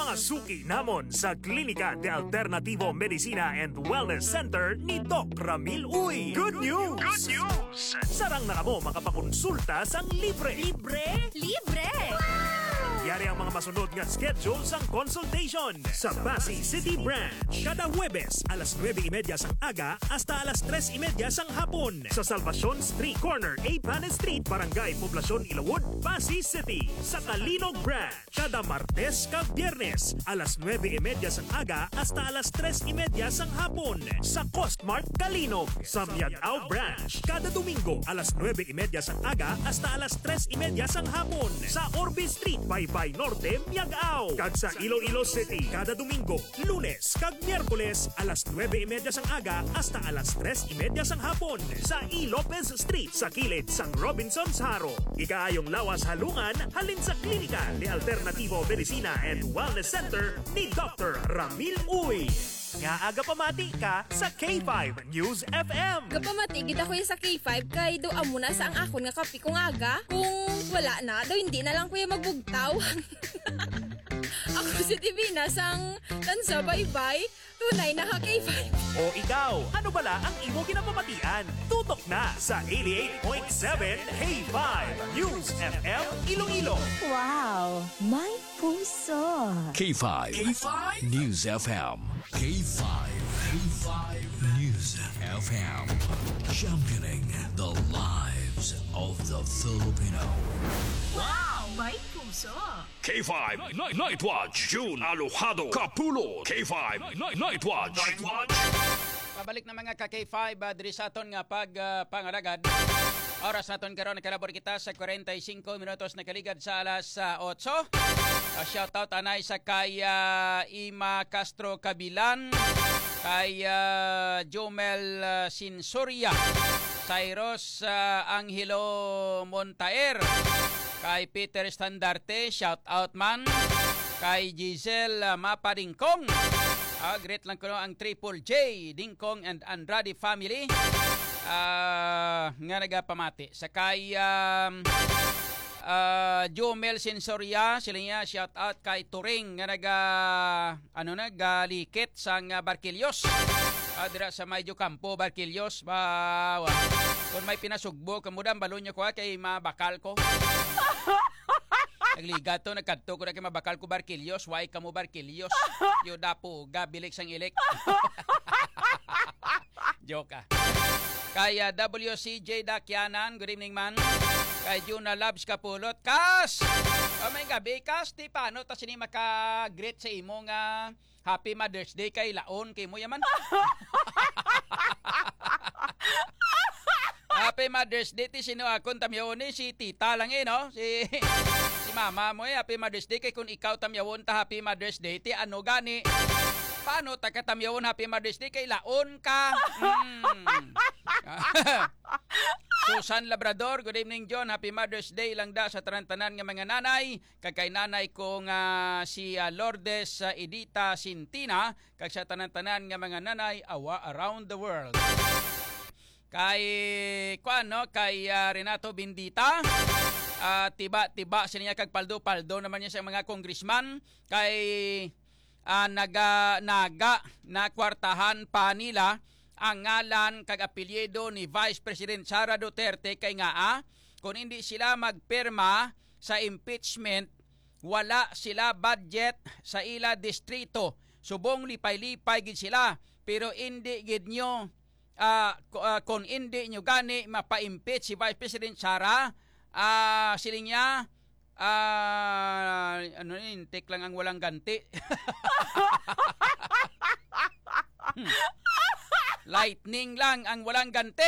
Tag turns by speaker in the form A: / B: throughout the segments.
A: mga suki namon sa Klinika de Alternativo Medicina and Wellness Center ni Doc Ramil Uy. Good news! Good news! Sarang na kamo makapakonsulta sang libre.
B: Libre? Libre! Wow!
A: Yari ang mga masunod nga schedule sang consultation sa Pasay City Branch. Kada Huwebes, alas 9:30 sang aga hasta alas 3:30 sang hapon. Sa Salvacion Street Corner, A. Panes Street, Barangay Poblacion, Ilawod, Pasay City. Sa Kalinog Branch, kada Martes kag Biyernes, alas 9:30 sang aga hasta alas 3:30 sang hapon. Sa Costmart, Kalinog. Sa Miag-Ao Branch, kada Domingo, alas 9:30 sang aga hasta alas 3:30 sang hapon. Sa Orbe Street, Baybay Norte, Miag-Ao. Kag sa Iloilo City, kada Domingo, Lunes kag Miyerkules, alas 9:30 sang aga hasta alas 3:30 sang hapon. Sa E. Lopez Street, sa kilid sang Robinson's Haro. Ikaayong lawas halungan, halin sa Klinika de Alternativo Medicina and Wellness Center ni Dr. Ramil Uy. Nga aga pamati ka sa K5 News FM.
B: Gapamati, gid ako sa K5 kay do amo na sa ang akon nga kapi kung aga. Kung wala na, daw hindi na lang kuya magbugtaw. Ako si Divina sang tansa bye-bye. Tunay na ka K5.
A: O ikaw, ano bala ang imo kinapamatian? Tutok na sa 88.7 K5 News FM Iloilo.
C: Wow, may puso.
D: K5. News FM. K5. News FM. Championing the lives of the Filipino.
C: Wow, may puso.
D: K5 Night Watch. June Alojado Capulo. K5 Night Watch.
E: Pabalik na mga ka-K5 diri sa aton nga pangaragad. Oras naton karon nakalabor kita sa 45 minutos na kaligad sa alas 8. Shoutout anay sa kay Ima Castro Cabilan, kay Jomel Sinsoria, Cyrus Angelo Montaer, kay Peter Standarte, shoutout man, kay Giselle Mapadingkong. Great lang ko ang Triple J, Dingkong and Andrade family. Nga nagapamati. Sa kay Jomel Sensoria, sila niya shout out kay Turing nga galikit sang Barquillos. Dira sa Medyo Campo, Barquillos. Kung may pinasugbo, kamudang balon nyo ko kay mabakal ko. Nagliga to, nagkanto ko na kay mabakal ko Barquillos. Why ka mo Barquillos? Yo dapo, gabilik sang ilik. Joke Kay WCJ Dakyanan, good evening man. Kay Juna Labs Kapulot, Kas! May gabi, Kas, di paano ta sini maka-greet sa imo nga Happy Mother's Day kay laon kay mo yaman. Happy Mother's Day ti sino akon tamyawon ni si tita lang no? Si mama mo Happy Mother's Day kay kun ikaw tamyawon ta Happy Mother's Day ti ano gani? Paano ta katamyawon Happy Mother's Day kay laon ka? Susan Labrador, good evening John. Happy Mother's Day lang da sa tanan-tanan nga mga nanay. Kay nanay ko nga si Lourdes Edita Sintina, kag sa tanan-tanan nga mga nanay around the world. Kay Renato Bindita, tiba sa niya kag paldo naman niya sa mga congressman. Kay naga na kwartahan pa nila ang ngalan kag apelyido ni Vice President Sara Duterte kay kung hindi sila magpirma sa impeachment, wala sila budget sa ila distrito. Subong lipay-lipay gid sila, pero hindi gid nyo kung hindi nyo gani mapa-impeach si Vice President Sara, siling niya take lang ang walang ganti. Lightning lang ang walang ganti.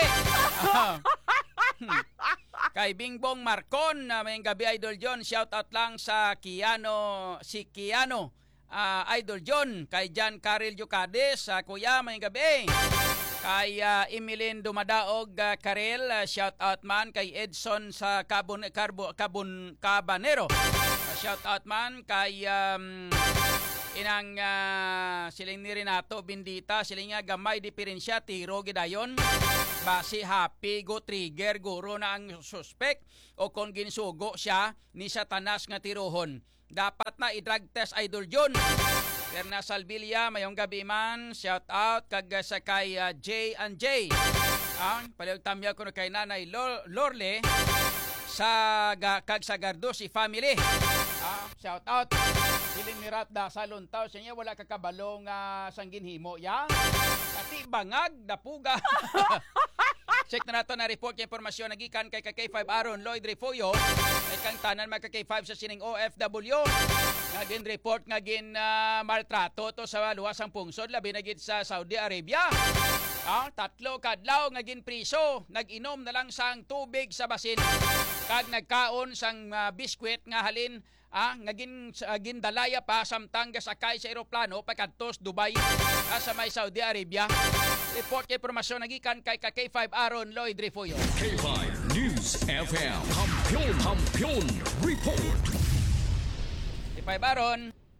E: Kay Bingbong Marcon, may gabi Idol John, shout out lang sa Kiano, Idol John, kay John Caril Jucades, kuya may gabi. Kay Emilyn Dumadaog Karel, shout out man. Kay Edson sa Cabanero, shout out man. Kay inang siling ni Renato Bindita, siling nga gamay diferensya tiro gidayon basi happy go trigger guro na ang suspect o kung ginsugo siya ni satanas nga tirohon. dapat na i-drug test Idol Jun. Perna Salvilla, mayong gabi man, shout out kag sa kay J and J. Paliw tamya ko kay Nanay Lorle kag sa Gardosi family. Shout out. Hiling ni Ratda sa luntaw sa niya wala kakabalong sanggin himo ya. Ati bangag dapuga. Check na nato na report kay impormasyon nagikan kay K5 Aaron Lloyd Refoyo kay kang tanan mga K5 sa sining OFW. Nagin report ngagin maltrato to sa luwasang pungsod labi na gid sa Saudi Arabia. 3 kadlaw ngagin priso, nag-inom na lang sang tubig sa basin kag nagkaon sang biskwit nga halin ngagin dalaya pa samtang gasakay sa eroplano pagkadtos Dubai sa may Saudi Arabia. Report kay impormasyon nagikan kay K5 Aaron Lloyd Refoyo.
D: K5 News FM. Kampiyon Report.
E: K5 Aaron.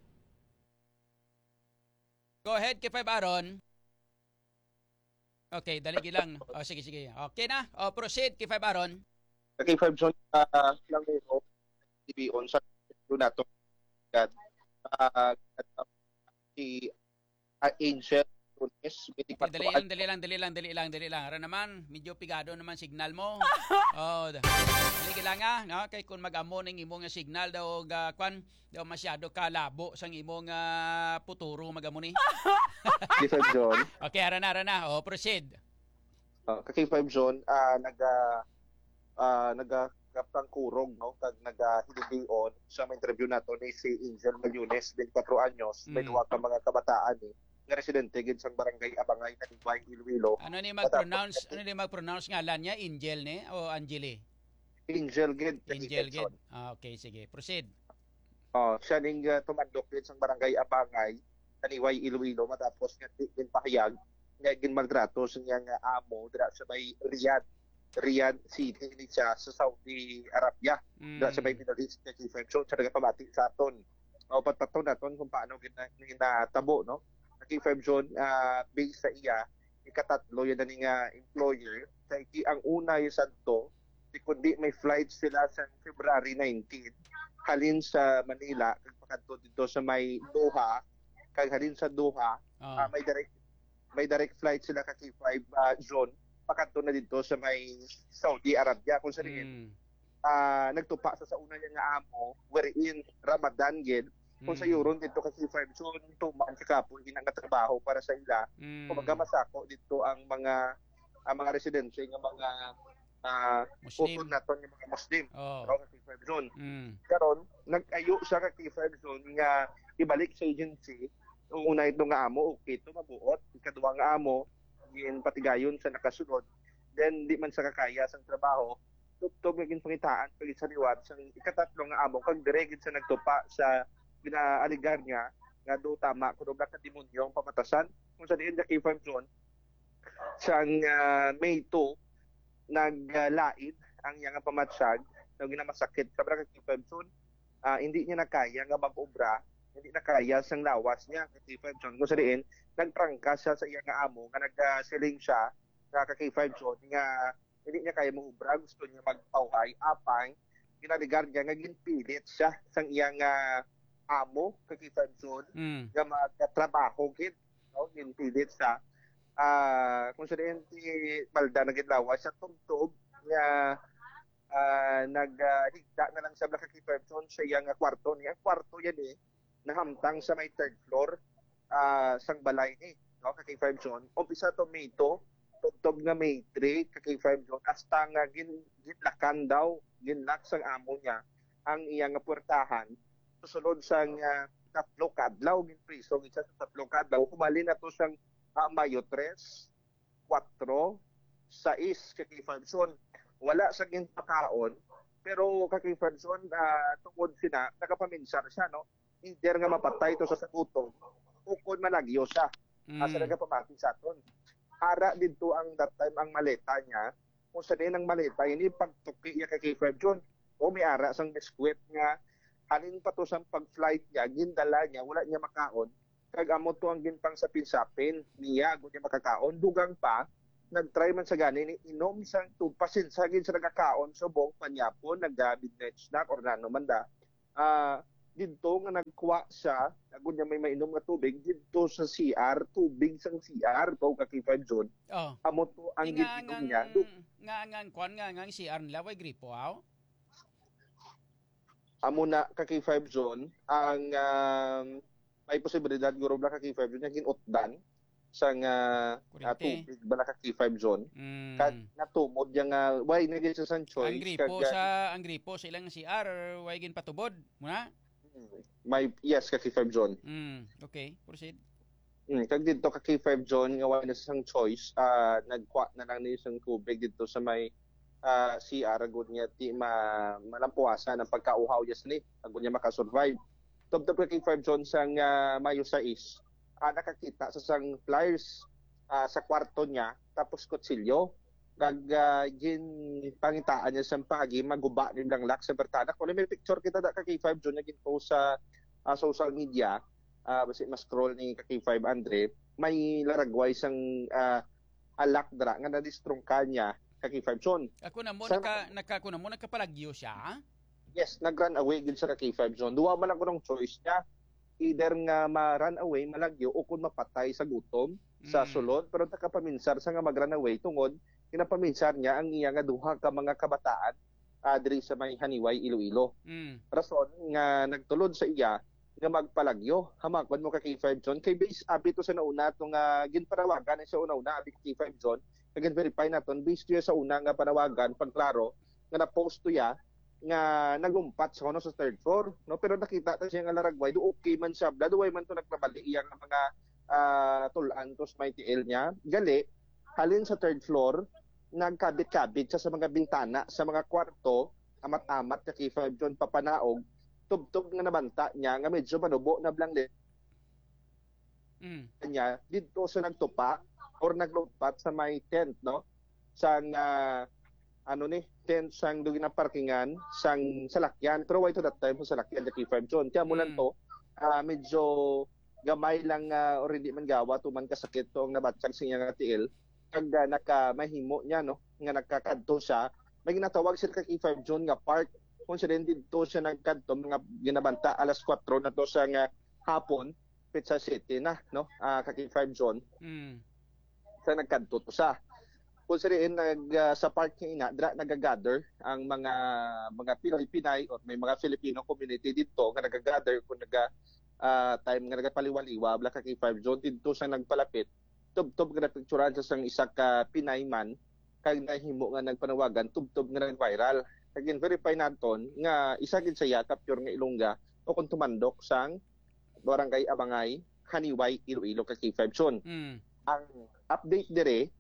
E: Go ahead, K5 Aaron. Okay, daligi lang. Sige. Okay na. Proceed, K5 Aaron.
F: K5 John lang nito. TV on sa nato. Si Angel Tunes.
E: Dali lang. Ara naman, medyo pigado naman signal mo. Daligi lang no? Kay kung mag-amo ning imong signal daw kwan daw masyado kalabo sang imong puturo mag-amo ni.
F: K5 John.
E: Okay, ara na. Proceed.
F: K5 John nagapang kurog no kag nagahilibion sa interview nato ni si Angel Malyunes 24 anyos may duwa ka mga kabataan nga residente gid sang barangay Abangay Tanibay Iloilo.
E: Ano ni mag-pronounce ngalan niya? Angel ni o Angeli?
F: Angel gid.
E: Okay, sige. Proceed.
F: Siya ning tumandok gid sang barangay Abangay Tanibay Iloilo matapos nga din pahayag nga ginmaltrato sa iyang amo dira sa may Riyadh City ni siya sa Saudi Arabia. Dira sa may Middle East kay K5 sa nagapamati sa aton. Patpato naton kung paano ginatabo no. K5 John based sa iya ikatatlo yan na nga employer kay ang una yung santo kundi may flight sila sa February 19 halin sa Manila kag pakadto dito sa may Doha kag halin sa Doha may direct flight sila ka K5 John pakadto na dito sa may Saudi Arabia kung saan nagtupa sa una niya nga amo wherein Ramadan gid kung sa Euron dito kasi 5 June tuman sa kapon ginang trabaho para sa ila kumaga masako dito ang mga residente ng mga Muslim naton yung mga Muslim kasi 5 June karon nag-ayo siya kay 5 June nga ibalik sa agency ang una ito nga amo okay to mabuot ikaduwa nga amo gin patigayon sa nakasunod then di man sa kakaya sang trabaho tugtog naging pangitaan pag sa liwat sa ikatatlo nga amo kag diregit sa nagtupa sa ginaaligar niya nga do tama kuno ka demonyo ang pamatasan kung sa diin kay K5 John sang May 2 naglaid ang iyang pamatsag na ginamasakit kabra kay K5 John hindi niya nakaya nga mag-obra hindi nakaya sang lawas niya kay K5 John kung sa diin nagprangka siya sa iyang amo nga nagsiling siya kay K5 John nga hindi niya kaya mag-obra gusto niya magpawhay apang ginaligar niya nga ginpilit siya sang iyang amo kay K5 John nga magtrabaho gid no ginpilit sa kung sa diin ti balda nagidlawas sa tugtog nga naghigda na lang sa kay K5 John sa iyang kwarto niya kwarto yan nahamtang sa may third floor sang balay ni no kay K5 John umpisa to May 2 tugtog nga May 3 kay K5 John hasta nga ginlakan daw ginlak sang amo niya ang iyang puwertahan susunod sang 3 kadlaw ginpriso gid sa 3 kadlaw humali na to sang Mayo 3 4 6 kay K5 John wala sa ginpakaon pero kay K5 John tungod sina nakapaminsar siya no either nga mapatay to sa sagutom ukon malagyo siya sa nagapamati sa aton ara didto ang that time ang maleta niya kung sa din ang maleta ini pagtuki niya kay K5 John o may ara sang biskwit nga halin pa to sang pag-flight niya gindala niya wala niya makaon kag amo to ang ginpang sapin niya gud niya makakaon dugang pa nagtry man sa gani ni inom sang tupasin sa gid sa nagakaon subong panyapon nagda midnight snack or nano man da dito nga nagkuha siya, ako niya may mainom nga tubig, dito sa CR, tubig sang CR, pao ka K5 John.
E: Oh.
F: Amo to ang giginom niya.
E: Nga kwan nga CR nila way gripo aw.
F: Amo na ka K5 John, ang may posibilidad guro bala ka K5 John nga ginutdan sang tubig bala ka K5 John. Kag natumod niya nga way naging sa sang choice.
E: Ang gripo sa ilang CR way gin patubod muna.
F: May yes ka K5 John.
E: Okay, proceed.
F: Kag dito ka K5 John nga way na sang choice, nagkuha na lang ni isang tubig dito sa may CR agud niya ti malampuasan ang pagkauhaw yes ni agud niya makasurvive. Tubtob ka K5 John sang Mayo 6. Nakakita sa sang flyers sa kwarto niya tapos kutsilyo kag gin pangitaan niya sa pagi maguba ni lang lak sa bertada kung may picture kita da ka K5 John naging post sa social media basi mas scroll ni ka K5 Andre may laragway sang alak dra nga na-distrong kanya ka K5 John
E: ako na mo nakapalagyo siya.
F: Yes, nag-run away gid sa ka K5 John. Duwa man lang ko ng choice niya, either nga ma-run away malagyo o kung mapatay sa gutom sa sulod pero nakapaminsar sa nga mag-run away tungod kinapaminsar niya ang iya nga duha ka mga kabataan diri sa may Haniway, Iloilo. Rason nga nagtulod sa iya nga magpalagyo. Hamakon mo ka K5 John kay base abito sa nauna tong ginpanawagan sa una abi K5 John. Kag verify naton based sa una nga panawagan pagklaro nga na-post to ya nga nagumpat sa sa third floor no pero nakita ta siya nga laragway do okay man siya duway man to nagpabali iya nga mga tulan tos may TL niya gali halin sa third floor nagkabit-kabit siya sa mga bintana sa mga kwarto amat-amat ka K5 John papanaog tubtog nga nabanta niya nga medyo manubo na blang niya dito sa nagtupa or naglumpat sa may tent no sang tent sang dugi na parkingan sang salakyan pero why to that time sa salakyan ka K5 John kaya mo lang to medyo gamay lang or hindi man gawa tuman kasakit to ang nabatsag sa nga TL kag nakamahimo niya no nga nagkakadto siya may ginatawag sila ka K5 John nga park kung siya din dito siya nagkadto mga ginabanta alas 4 na to sa nga hapon Pizza City na no ka K5 John sa nagkadto to sa kung siya rin sa park nga ina nagagather ang mga Pinay or may mga Filipino community dito nga nagagather kung time nga nagapaliwaliwa bla ka K5 John dito siya nagpalapit tubtob nga napicturean sa sang isa ka Pinay man kag nahimo nga nagpanawagan tubtob nga nag-viral kag verify naton nga isa gid siya capture nga Ilongga o kung tumandok sang Barangay Abangay Haniway Iloilo ka K5 John. Ang update dire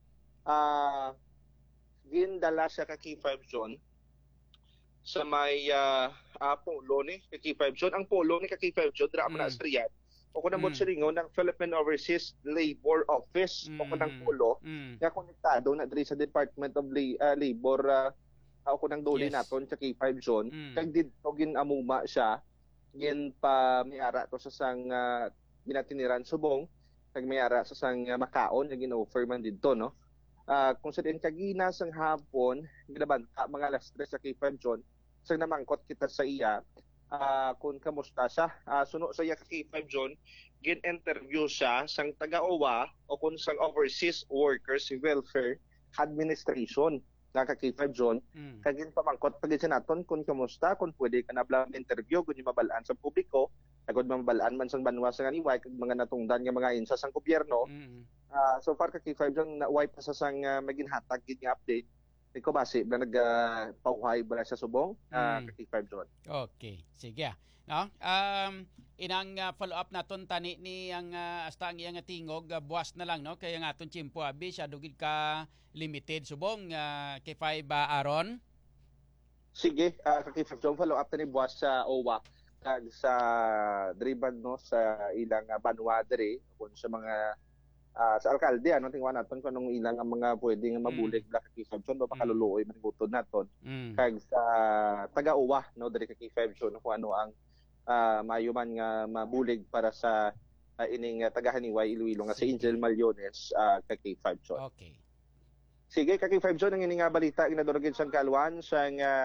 F: gindala siya ka K5 John sa may polo ni ka K5 John ang polo ni ka K5 John dra man sa Riyadh o kung namot siya ringo ng Philippine Overseas Labor Office o kung ng polo nga konektado na diri sa Department of Labor o kung ng duli naton sa K5 John kag dito ginamuma siya gin pa miara to sa sang ginatiniran subong kag miara sa sang makaon nga gin-offer man didto no kung sa din kagina sang hapon ginabanta mga alas 3 sa K5 John sang namangkot kita sa iya kung kamusta siya suno sa iya ka K5 John gin-interview siya sang taga-OWA o kung sang Overseas Workers Welfare Administration nga ka K5 John kagin pamangkot pagid sa naton kung kamusta kung pwede ka na blang interview kung mabalaan sa publiko agud mabalaan man sang banwa sa Haniway kag mga natungdan nga mga insa sang gobyerno so far ka K5 John na wipe sa sang maginhatag gid nga update ko base na nagpauhay bala sa subong ka K5 John.
E: Okay, sige. No? Inang follow up naton tani ni ang hasta ang iyang tingog buwas na lang no kay ang aton chimpo abi siya dugid ka limited subong K5 Aaron.
F: Sige, ka K5 John follow up tani buwas sa OWA kag sa driban no sa ilang banwa diri kun sa mga sa alkalde tingwa naton kung anong ilang ang mga pwedeng mabulig bla ka K5 John makaluluoy man gutod naton kag sa taga-uwa no diri ka K5 John kung ano ang mayuman nga mabulig para sa ining taga Haniway Iloilo nga si Angel Malyones ka K5 John.
E: Okay.
F: Sige ka K5 John ang ining balita ginadurogin sa kalwan sang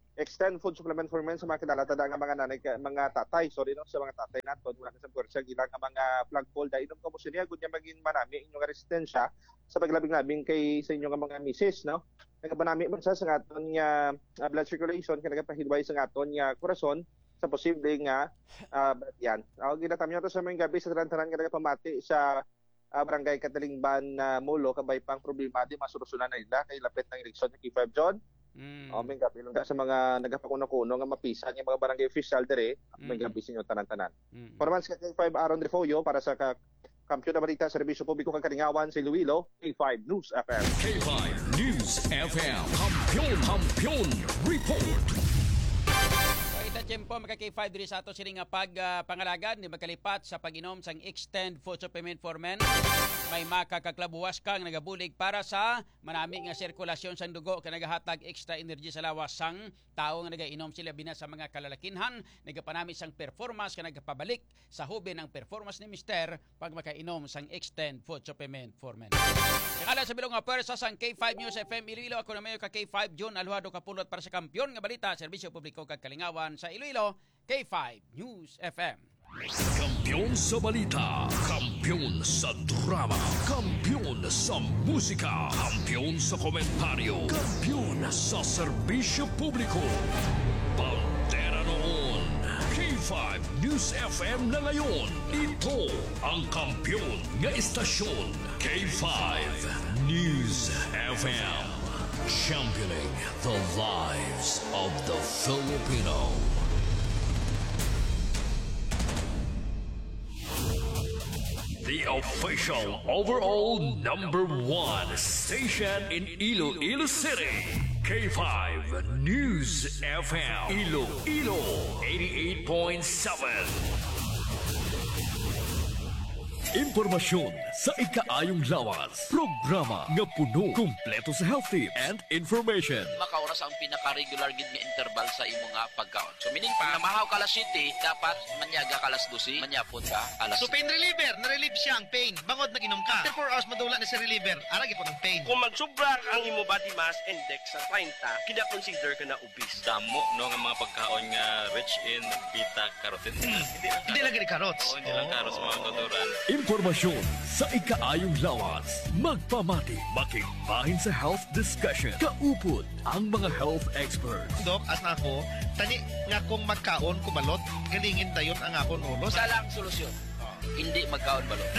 F: extend food supplement for men sa mga kinalatada nga mga nanay mga tatay, sorry no, sa mga tatay naton wala na sa puwersa ilang nga mga flag pole da inom kamo siya gud niya maging manami inyong resistensya sa paglabing-labing kay sa inyong mga misis no. Nagabanami man sa aton nga blood circulation kay nagapahilway sa aton nga korason sa posible nga yan. Ginatam niyo to sa mga gabi sa tanan nga nagapamati sa barangay Katalingban Molo kabay pang problema di masolusyonan na nila kay lapit ng eleksyon ni K5 John. May gabi lang sa mga nagapakuno-kuno nga mapisan yung mga barangay official dire, may gabi sinyo tanan-tanan. Formans ka K5 Aaron Refollo para sa Kampiyon na Balita, Serbisyo Publiko kang Kalingawan sa Iloilo, K5 News FM.
D: K5 News FM. Kampiyon Report.
E: Ita tiyempo magka-K5 diri sa ato sining nga pangalagad ni magkalipat sa pag-inom sang Extend Food Supplement for Men. May makakaklabuwas kang nagabulig para sa manami nga sirkulasyon sang dugo kay nagahatag extra energy sa lawas sang tao nga nagainom sila bina sa mga kalalakinhan, nagapanami sang performance kay nagapabalik sa hubin ang performance ni Mister pag makainom sang Extend Food Supplement for Men. Kala sa bilong nga pwersa sang K5 News FM Iloilo, ako na mayo ka K5 June Alhuado Kapulot para sa Kampiyon nga Balita, Serbisyo Publiko kag Kalingawan sa Iloilo, K5 News FM.
D: Kampiyon sa balita, kampiyon sa drama, kampiyon sa musika, kampiyon sa komentaryo, kampiyon sa serbisyo publiko. Pantera noon, K5 News FM na ngayon. Ito ang kampiyon nga istasyon, K5 News FM. Championing the lives of the Filipino. The official overall #1 station in Iloilo City, K5 News FM, Iloilo 88.7. Impormasyon sa ikaayong lawas. Programa nga puno, kumpleto sa health tips and information.
G: Makaoras ang pinaka-regular gid nga interval sa imo nga pagkaon. So meaning pa, namahaw ka alas 7, dapat manyaga ka alas 12, manyapon ka alas 7.
H: So pain reliever, na-relieve siya ang pain. Bangod nag-inom ka. After 4 hours madula na si reliever, aragi po ng pain.
I: Kung magsubra ang imo body mass index sa 30, kina-consider ka na obese.
J: Damo no nga mga pagkaon nga rich in beta-carotene.
H: Hindi lang gani carrots.
J: Oo, hindi lang carrots mga kotoran.
D: Impormasyon sa ikaayong lawas. Magpamati, makigbahin sa health discussion. Kaupod ang mga health experts.
H: Dok, as na ako, tani nga kung magkaon kumalot, galingin dayon ang akon ulo.
G: Sa lang solusyon. Hindi magkaon balot.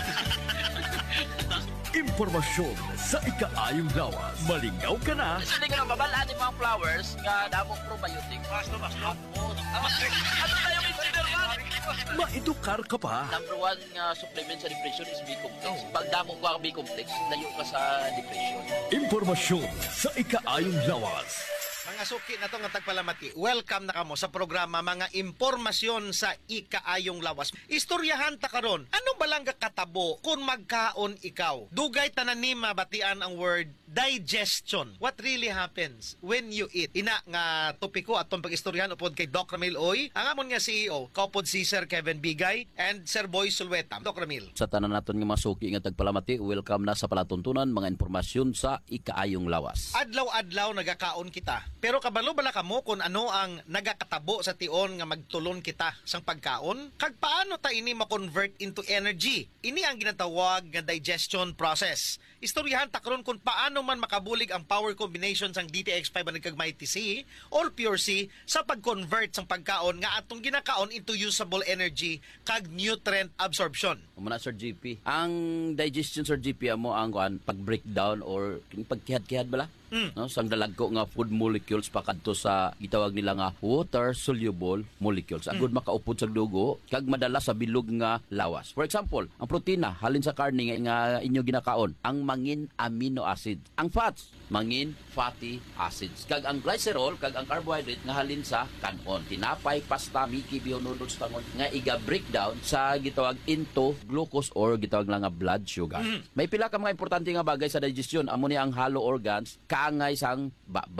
D: Impormasyon sa ikaayong lawas. Malingaw ka na.
G: Kasi hindi ka nang babalaan yung mga flowers nga damong probiotic. Basto. Ano tayo consider man?
D: Maedukar ka pa.
G: Number 1 nga supplement sa depression is B-complex. Pag damo ko ang B-complex, layo ka sa depression.
D: Impormasyon sa ikaayong lawas.
H: Mga suki na to nga tagpalamati, welcome na kamo sa programa Mga Impormasyon sa Ikaayong Lawas. Istoryahan ta karon, ano balang katabo kung magkaon ikaw? Dugay tanan ni mabatian ang word digestion. What really happens when you eat? Ina nga topiko aton pag-istoryahan upod kay Doc Ramil Oy, ang amon nga CEO, kaupod si Sir Kevin Bigay and Sir Boy Sulweta. Doc Ramil.
G: Sa tanan naton nga masuki nga tagpalamati, welcome na sa palatuntunan mga impormasyon sa Ikaayong Lawas.
H: Adlaw-adlaw nagakaon kita. Pero kabalo bala kamo kung ano ang nagakatabo sa tion nga magtulon kita sang pagkaon? Kag paano ta ini ma-convert into energy? Ini ang ginatawag nga digestion process. Istoryahan ta karon kung paano man makabulig ang power combination sang DTX5 kag Mighty C or Pure C sa pag-convert sang pagkaon nga atong ginakaon into usable energy kag nutrient absorption.
G: Muna Sir GP, ang digestion Sir GP amo ang pag-breakdown or pagkihad-kihad bala? No, sang dalagko nga food molecules pakadto sa gitawag nila nga water soluble molecules. Agud makaupod sa dugo kag madala sa bilog nga lawas. For example, ang protina halin sa karne nga inyo ginakaon, ang mangin amino acid. Ang fats, mangin fatty acids. Kag ang glycerol kag ang carbohydrate nga halin sa kanon. Tinapay, pasta, miki, bihon, noodles, tangon nga iga breakdown sa gitawag into glucose or gitawag lang nga blood sugar. May pila ka mga importante nga bagay sa digestion. Amo ni ang hollow organs kaangay sang baba,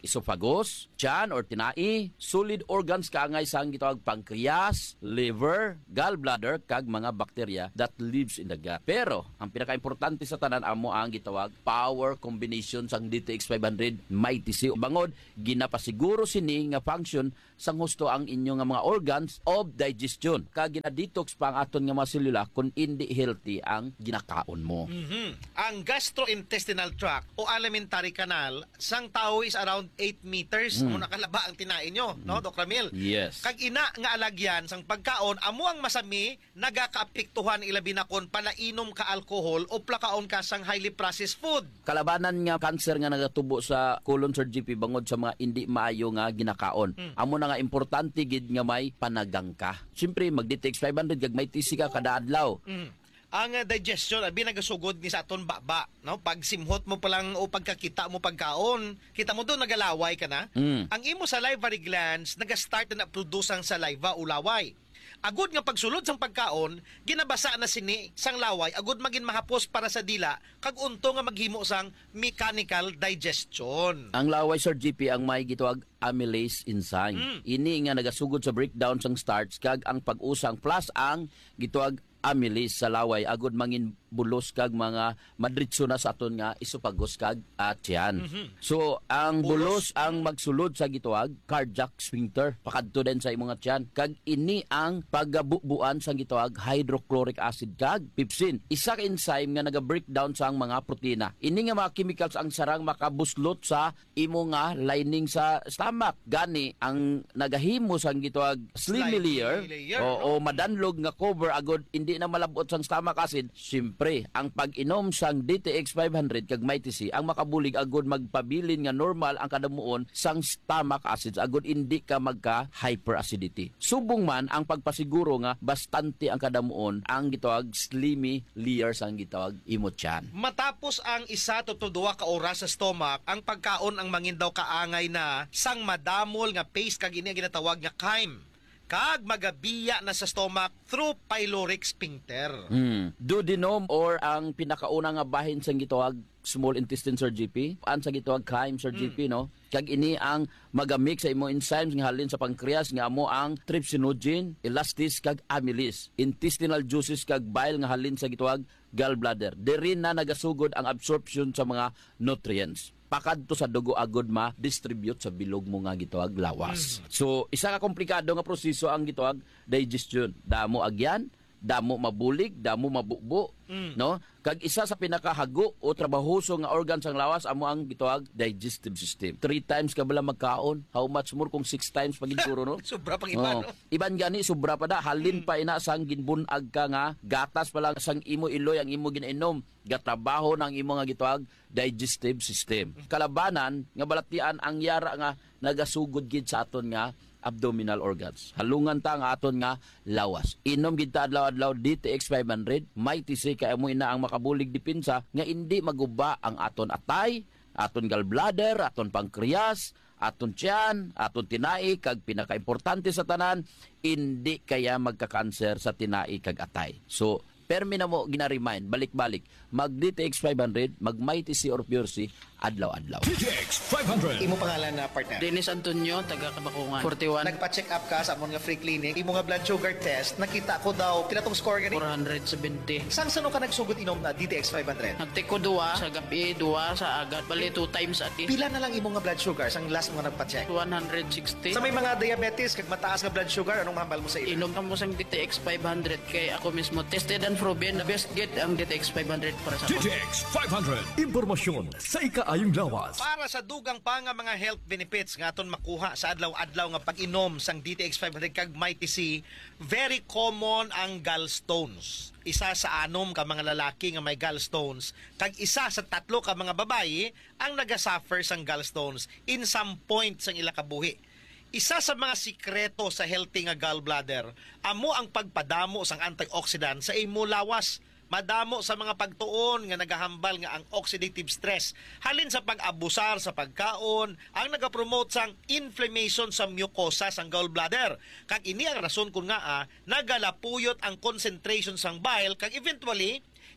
G: esophagus, tiyan or tinai, solid organs kaangay sang gitawag pancreas, liver, gallbladder kag mga bakterya that lives in the gut. Pero ang pinakaimportante sa tanan amo ang gitawag power combination sang DTX 500 Mighty C. Bangod ginapasiguro sini nga function sang husto ang inyo nga mga organs of digestion. Kag gina-detox pa ang aton nga mga selula kung hindi healthy ang ginakaon mo.
H: Ang gastrointestinal tract o alimentary canal sang tao is around 8 meters. Muna kalaba ang tinain nyo, no, Doc Ramil?
G: Yes.
H: Kag ina nga alagyan sang pagkaon, amo ang masami nagakaapektuhan ilabi na kon palainom ka alcohol o plakaon ka sang highly processed food.
G: Kalabanan nga cancer nga nagatubo sa colon, Sir GP, bangod sa mga hindi maayo nga ginakaon. Amo na nga importante gid nga may panagang ka. Siyempre mag-DTX 500 kag may TC ka kada adlaw.
H: Ang digestion abi nagasugod ni sa aton baba, no? Pag simhot mo pa lang o pagkakita mo pagkaon, kita mo do nagalaway ka na. Ang imo salivary glands naga-start na produce ang saliva o laway. Agud nga pagsulod sang pagkaon, ginabasa na sini sang laway agud magin mahapos para sa dila kag unto nga maghimo sang mechanical digestion.
G: Ang laway, Sir GP, ang may gitawag amylase enzyme. Ini nga nagasugod sa breakdown sang starch kag ang pag-usang plus ang gitawag amylase sa laway agud mangin bulos kag mga madritso na sa aton nga esophagus kag tiyan. So ang bulos ang magsulod sa gituwag cardiac sphincter pakadto din sa imong tiyan kag ini ang pagabubuan sa gituwag hydrochloric acid kag pepsin. Isa ka enzyme nga naga-breakdown sa mga protina. Ini nga mga chemicals ang sarang makabuslot sa imo nga lining sa stomach. Gani ang nagahimo sa gituwag slimy layer o madanlog nga cover agud hindi na malabot sang stomach acid. Siyempre, ang pag-inom sang DTX 500 kag Mighty C ang makabulig agud magpabilin nga normal ang kadamuon sang stomach acids agud hindi ka magka hyperacidity. Subong man ang pagpasiguro nga bastante ang kadamuon ang gitawag slimy layer sang gitawag imo tiyan.
H: Matapos ang 1 to 2 ka oras sa stomach, ang pagkaon ang mangindaw kaangay na sang madamol nga paste kag ini ginatawag nga chyme. Kag magabiya na sa stomach through pyloric sphincter.
G: Duodenum or ang pinakauna nga bahin sa gitawag small intestine, Sir GP. Ang sa gitawag chyme, Sir GP, no? Kag ini ang magamik sa imo enzymes nga halin sa pancreas nga amo ang trypsinogen, elastase kag amylase. Intestinal juices kag bile nga halin sa gitawag gallbladder. Diri na nagasugod ang absorption sa mga nutrients. Pakadto sa dugo agud ma-distribute sa bilog mo nga gitawag lawas. So isa ka komplikado nga proseso ang gitawag digestion. Damo agyan, damo mabulig, damo mabukbo, no? Kag isa sa pinakahago o trabahoso nga organ sang lawas amo ang gitawag digestive system. 3 times ka bala magkaon, how much more kung 6 times pagiguro, no?
H: Sobra pang iba, no?
G: Iban gani sobra pa da, halin pa ina sang ginbunag ka nga gatas pa lang sang imo iloy ang imo ginainom, gatrabaho ng imo nga gitawag digestive system. Kalabanan nga balatian ang yara nga nagasugod gid sa aton nga abdominal organs. Halungan ta ang aton nga lawas. Inom gid ta adlaw-adlaw DTX 500, Mighty C kay amo ina ang makabulig depensa nga hindi maguba ang aton atay, aton gallbladder, aton pancreas, aton tiyan, aton tinai kag pinakaimportante sa tanan, hindi kaya magka-cancer sa tinai kag atay. So permi na mo gina-remind balik-balik mag DTX 500, mag Mighty C or Pure C adlaw-adlaw.
D: DTX 500.
H: Imo pangalan na partner?
K: Dennis Antonio, taga Kabakungan. 41.
H: Nagpa-check up ka sa amon nga free clinic. Imo nga blood sugar test, nakita ko daw kinatong score gani
K: 470.
H: Sang sano ka nagsugod inom na DTX 500?
K: Nagtiko 2 sa gabi, 2 sa agad. Bali 2 times a day.
H: Pila na lang imo nga blood sugar sang last mo nga nagpa-check?
K: 160.
H: Sa may mga diabetes kag mataas nga blood sugar, anong mahambal mo sa ilo?
K: Inom ka mo sang DTX 500 kay ako mismo tested and proven na best get ang DTX 500 para sa ako.
D: DTX 500. Impormasyon sa ikaayong lawas.
H: Para sa dugang pa nga mga health benefits nga aton makuha sa adlaw-adlaw nga pag-inom sang DTX 500 kag Mighty C, very common ang gallstones. Isa sa 6 ka mga lalaki nga may gallstones kag isa sa 3 ka mga babayi ang nagasuffer sang gallstones in some point sang ila kabuhi. Isa sa mga sikreto sa healthy nga gallbladder amo ang pagpadamo sang antioxidant sa imo lawas. Madamo sa mga pagtuon nga nagahambal nga ang oxidative stress halin sa pag-abusar sa pagkaon ang nagapromote sang inflammation sa mucosa sang gallbladder. Kag ini ang rason kun nga nagalapuyot ang concentration sang bile kag eventually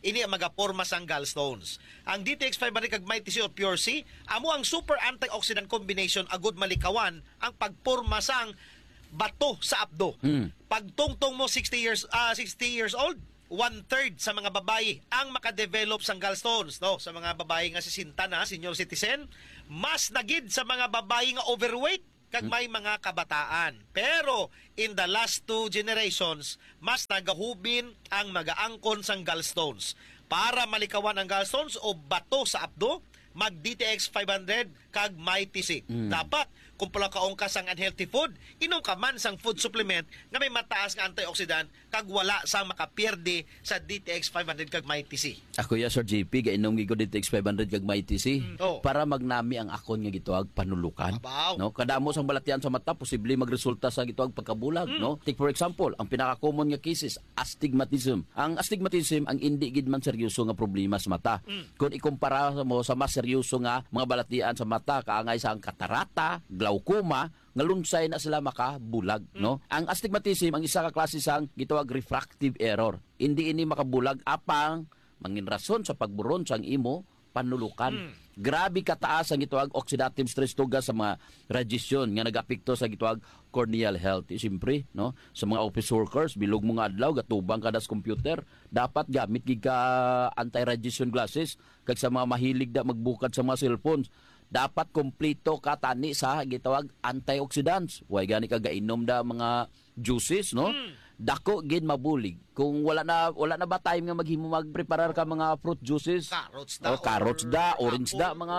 H: ini ang magaporma sang gallstones. Ang DTX 500 kag Mighty C o Pure C, amo ang super antioxidant combination agud malikawan ang pagporma sang bato sa abdo. Pagtungtong mo 60 years old, 1/3 sa mga babayi ang makadevelop sang gallstones, no? Sa mga babayi nga 60 na, senior citizen, mas nagid sa mga babayi nga overweight kag may mga kabataan. Pero in the last 2 generations, mas nagahubin ang magaangkon sang gallstones. Para malikawan ang gallstones o bato sa abdo, mag DTX 500 kag Mighty C. Dapat kung pala kaong ka sang unhealthy food, inom ka man sang food supplement nga may mataas nga antioxidant kag wala sang makapierde sa DTX 500 kag Mighty C.
G: Ako ya Sir JP, gainom gigo DTX 500 kag Mighty C para magnami ang akon nga gituag panulukan. No, kadamo sang balatian sa mata posible magresulta sa gituag pagkabulag, no? Take for example, ang pinaka-common nga cases, astigmatism. Ang astigmatism ang indi gid man seryoso nga problema sa mata. Kung ikumpara mo sa mas seryoso nga mga balatian sa mata kaangay sa ang katarata, glaucoma, nga lunsay na sila makabulag, no? Ang astigmatism ang isa ka klase sang gitawag refractive error. Hindi ini makabulag apang mangin rason sa pagburon sang imo panulukan. Grabe kataas ang gitawag oxidative stress tuga sa mga radiation nga nagapekto sa gitawag corneal health. Siyempre, no? Sa mga office workers, bilog mo nga adlaw gatubang kada sa computer, dapat gamit gid ka anti-radiation glasses kag sa mga mahilig da magbukad sa mga cellphones. Dapat kompleto ka tani sa gitawag antioxidants. Way gani ka gainom da mga juices, no? Dako gid mabulig. Kung wala na ba time nga maghimo magpreparar ka mga fruit juices, carrots da, orange da, mga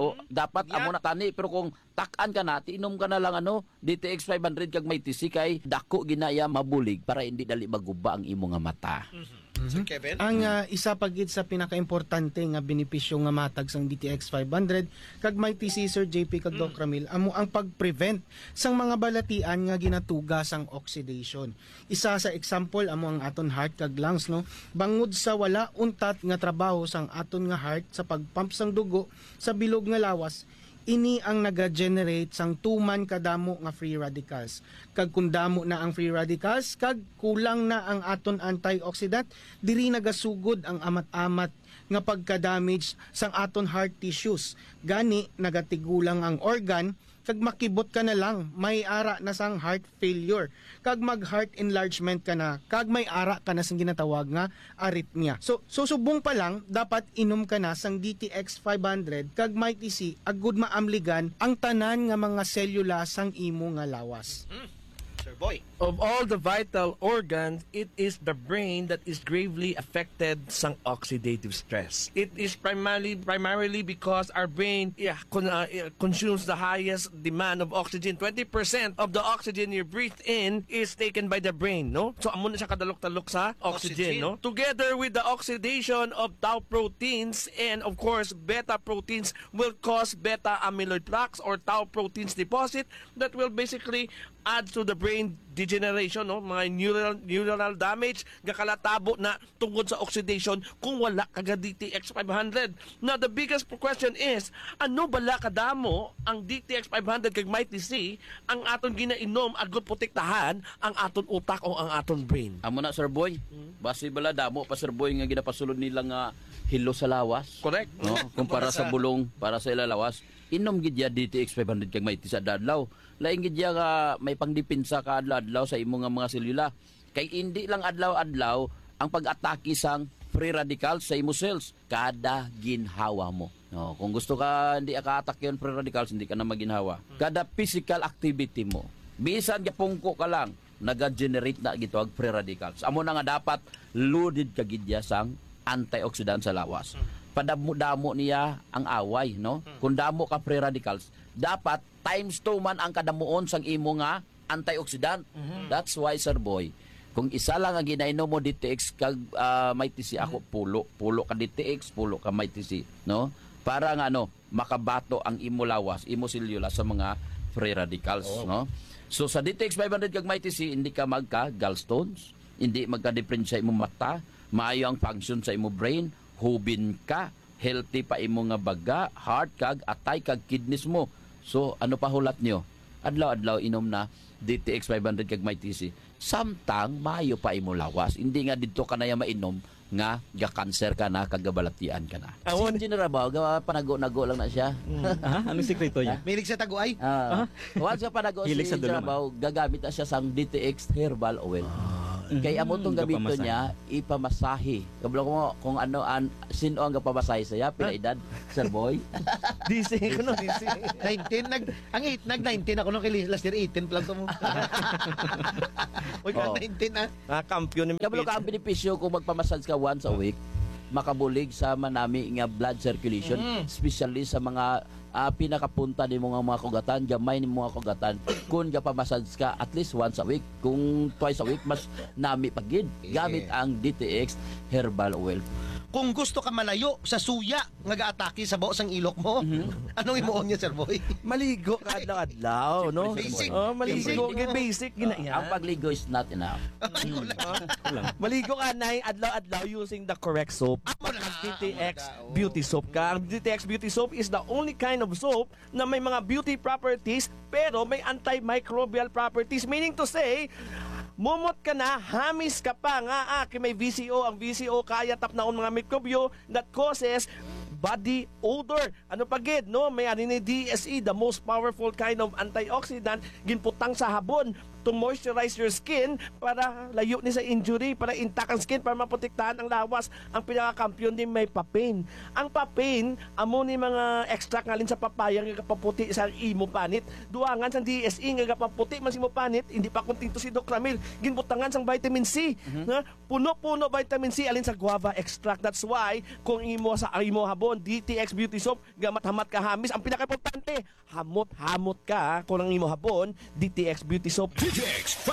G: dapat amo na tani. Pero kung tak-an ka na, inom ka na lang DTX 500 kag Mighty C kay dako ginaya mabulig para hindi dali maguba ang imo nga mata.
H: Sir Kevin?
L: Ang isa pagid sa pinaka-importante nga benepisyo nga matag sang DTX 500 kag Mighty C Sir JP kag Doc Ramil amo ang pag-prevent sang mga balatian nga ginatuga sang oxidation. Isa sa example amo ang aton heart kag lungs, no? Bangod sa wala untat nga trabaho sang aton nga heart sa pagpump sang dugo sa bilog nga lawas, ini ang naga-generate sang tuman kadamo nga free radicals. Kag kung damo na ang free radicals, kag kulang na ang aton antioxidant, diri nagasugod ang amat-amat nga pagka-damage sang aton heart tissues. Gani nagatigulang ang organ, kag makibot ka na lang, may ara na sang heart failure. Kag mag-heart enlargement ka na, kag may ara ka na sang ginatawag nga arrhythmia. So subong pa lang, dapat inom ka na sang DTX 500 kag Mighty C agud maamligan ang tanan nga mga selula sang imo nga lawas.
H: Sir Boy.
M: Of all the vital organs, it is the brain that is gravely affected sang oxidative stress. It is primarily because our brain consumes the highest demand of oxygen. 20% of the oxygen you breathe in is taken by the brain, no? So amo na siya kadalok-talok sa oxygen, no? Together with the oxidation of tau proteins and of course beta proteins will cause beta amyloid plaques or tau proteins deposit that will basically add to the brain degeneration, no? Mga neuronal damage nga kalatabo na tungod sa oxidation kung wala kaga DTX 500. Now the biggest question is, ano bala kadamo ang DTX 500 kag Mighty C ang aton ginainom agud protektahan ang aton utak o ang aton brain?
G: Amo na Sir Boy. Basi bala damo pa Sir Boy nga ginapasulod nila nga hilo sa lawas.
M: Correct.
G: No? Kumpara sa bulong para sa ilalawas. Inom gid ya DTX 500 kag Mighty sa adlaw. Laing gid ya nga may pangdipinsa ka adlaw sa imo nga mga selula. Kay hindi lang adlaw-adlaw ang pag-atake sang free radicals sa imo cells kada ginhawa mo. No, kung gusto ka hindi ka atake yung free radicals, hindi ka na maginhawa. Kada physical activity mo, bisan gapungko ka lang, naga-generate na gitawag free radicals. Amo na nga dapat loaded ka gid ya sang antioxidant sa lawas. Padamo-damo niya ang away, no? Kung damo ka free radicals, dapat times 2 man ang kadamuon sang imo nga antioxidant. That's why Sir Boy, kung isa lang ang ginainom mo DTX kag Mighty C, ako pulo ka DTX, pulo ka Mighty C, no? Para nga makabato ang imo lawas, imo selula sa mga free radicals, no? So sa DTX 500 kag Mighty C, hindi ka magka gallstones, hindi magka-difference sa imo mata, maayo ang function sa imo brain, hubin ka, healthy pa imo nga baga, heart kag atay kag kidneys mo. So ano pa hulat nyo? Adlaw-adlaw inom na DTX 500 kag Mighty C. samtang maayo pa imo lawas. Hindi nga dito ka na mainom nga ga-cancer ka na, kagabalatian ka na. Si Engineer Rabaw, panago-nago lang na siya.
N: Anong sekreto niya?
H: Milig sa taguay?
G: Once sa panago si
N: Hilig sa
G: Engineer
N: dulaman.
G: Rabaw, gagamit na siya sang DTX herbal oil. Kaya amo tong gamito
N: Gapamasahe.
G: niya, ipamasahe. Kabalo ko mo kung ano, sino ang gapamasahe saya, pinaedad, Sir Boy.
M: DC ko no, DC.
H: 19, nag-19 ako nung last year, 18 lang to mo. Huwag ka 19
M: Kampiyon ni
G: Kabalo ka ang benepisyo kung magpamassage ka once a week, makabulig sa manami nga blood circulation, especially sa mga pinakapunta ni mga kugatan, gamay ni mga kugatan. Kung gapamassage ka at least once a week, kung twice a week, mas nami pagid. Gamit ang DTX herbal oil.
H: Kung gusto ka malayo sa suya nga ga-atake sa buo sang ilok mo, anong imuon niya, Sir Boy?
M: Maligo ka adlaw-adlaw, no?
H: Basic.
M: Maligo, basic gina
G: Ang pagligo is not enough.
M: Maligo ka na adlaw-adlaw using the correct soap. Ang DTX Beauty Soap ka. Ang DTX Beauty Soap is the only kind of soap na may mga beauty properties pero may antimicrobial properties. Meaning to say, mumot ka na, hamis ka pa nga may VCO. Ang VCO kaya tapnaon mga mikrobyo that causes body odor. Ano pagid, no? May ani ni DSE, the most powerful kind of antioxidant, ginputang sa habon to moisturize your skin para layo ni sa injury, para intact ang skin, para maprotektahan ang lawas. Ang pinakakampiyon din may papain. Ang papain, amo ni mga extract ngalin sa papaya nga kapaputi sa imo panit. Duangan sa DSE nga kapaputi man si mo panit, hindi pa kuntinto si Doc Ramil. Ginbutangan sang vitamin C. Na puno-puno vitamin C alin sa guava extract. That's why kung imo sa imo habon, DTX Beauty Soap, gamat-hamat ka hamis. Ang pinaka-importante, hamot-hamot ka kung ang imo habon, DTX Beauty Soap.
D: DTX